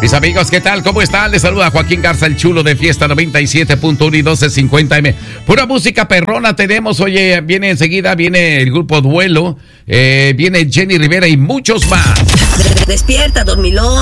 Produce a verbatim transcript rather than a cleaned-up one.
Mis amigos, ¿qué tal? ¿Cómo están? Les saluda Joaquín Garza, el chulo de Fiesta noventa y siete punto uno y doce cincuenta eme. Pura música perrona tenemos. Oye, viene enseguida, viene el grupo Duelo, eh, viene Jenny Rivera y muchos más. Despierta, dormilón.